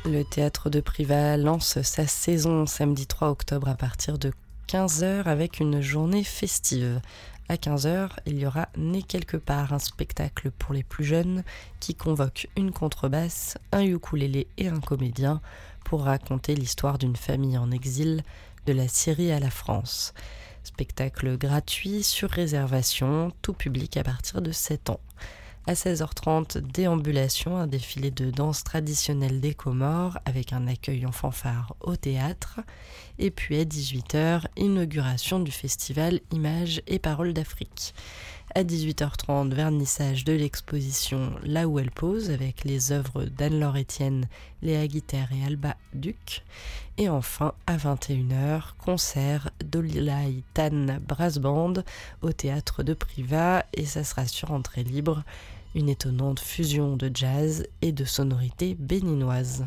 Le théâtre de Privas lance sa saison samedi 3 octobre à partir de 15h avec une journée festive. À 15h, il y aura Né quelque part, un spectacle pour les plus jeunes qui convoque une contrebasse, un ukulélé et un comédien pour raconter l'histoire d'une famille en exil de la Syrie à la France. Spectacle gratuit sur réservation, tout public à partir de 7 ans. À 16h30, déambulation, un défilé de danse traditionnelle des Comores avec un accueil en fanfare au théâtre. Et puis à 18h, inauguration du festival Images et Paroles d'Afrique. À 18h30, vernissage de l'exposition Là où elle pose avec les œuvres d'Anne-Laure Etienne, Léa Guiter et Alba Duc. Et enfin, à 21h, concert d'Olilai Tan Brass Band au théâtre de Privas et ça sera sur entrée libre. Une étonnante fusion de jazz et de sonorités béninoises.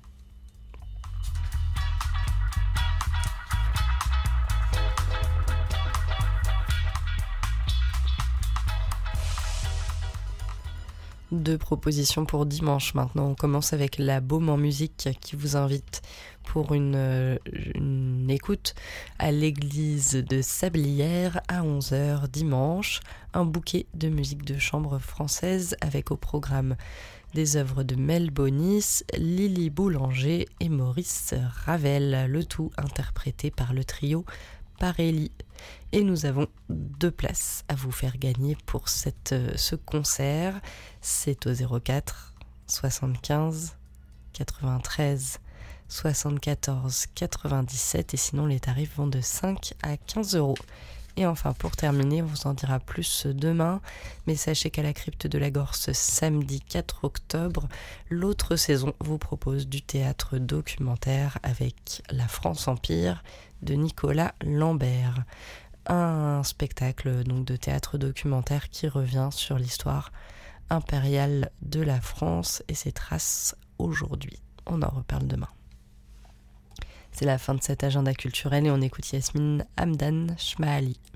Deux propositions pour dimanche maintenant. On commence avec la Baume en musique qui vous invite pour une écoute à l'église de Sablières à 11h dimanche. Un bouquet de musique de chambre française avec au programme des œuvres de Mel Bonis, Lily Boulanger et Maurice Ravel, le tout interprété par le trio Parelli. Et nous avons 2 places à vous faire gagner pour ce concert. C'est au 04 75 93 74 97 et sinon les tarifs vont de 5 à 15 euros. Et enfin pour terminer, on vous en dira plus demain, mais sachez qu'à la crypte de la Gorse samedi 4 octobre, l'autre saison vous propose du théâtre documentaire avec La France Empire de Nicolas Lambert. Un spectacle donc de théâtre documentaire qui revient sur l'histoire impériale de la France et ses traces aujourd'hui. On en reparle demain. C'est la fin de cet agenda culturel et on écoute Yasmine Hamdan Shmahali.